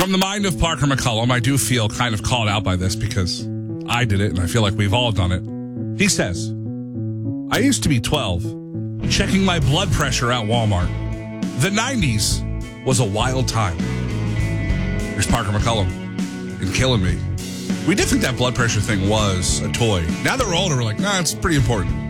From the mind of Parker McCollum, I do feel kind of called out by this because I did it, and I feel like we've all done it. He says, I used to be 12, checking my blood pressure at Walmart. The 90s was a wild time. There's Parker McCollum and killing me. We did think that blood pressure thing was a toy. Now that we're older, we're like, nah, it's pretty important.